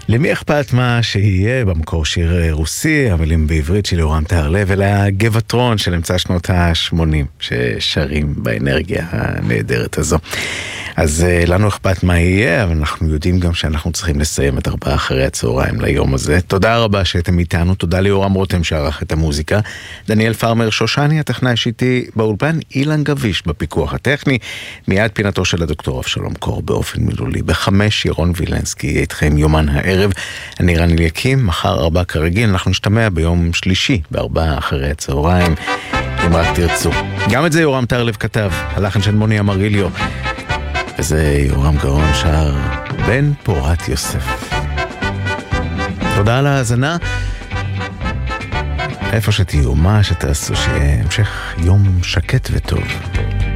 למי אכפת מה שיהיה? במקור שיר רוסי, המילים בעברית של יורם טהרלב, ולגבעתרון של אמצע שנות ה-80 ששרים באנרגיה הנהדרת הזו. אז לנו אכפת מה יהיה, אבל אנחנו יודעים גם שאנחנו צריכים לסיים את 4 אחרי הצהריים ליום הזה. תודה רבה שאתם איתנו, תודה ליורם רותם שערך את המוזיקה, דניאל פרמר שושני, הטכנאי שיטי באולפן, אילן גביש בפיקוח הטכני, מיד פינתו של הדוקטור אבשלום קור באופן מילולי. ב-5 ירון וילנסקי יהיה איתכם יומן הערב. אני רן אליקים, מחר 4 כרגיל, אנחנו נשתמע ביום שלישי ב4 אחרי הצהריים, אם רק תרצו. גם את זה יורם טהרלב כתב, הלחן של מוני אמריליו, וזה יורם גאון שר בן פורת יוסף. תודה על ההאזנה. איפה שתהיו, מה שתעשו, שיהיה המשך יום שקט וטוב.